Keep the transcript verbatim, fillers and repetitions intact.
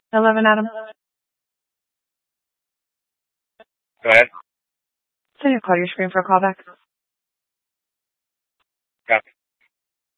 eleven, Adam. Go ahead. Send your call your screen for a callback. Copy.